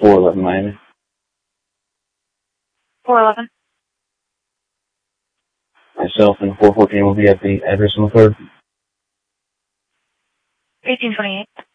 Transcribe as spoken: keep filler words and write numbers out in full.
four eleven Miami. four eleven. Myself and four fourteen will be at the address on the card. eighteen twenty-eight.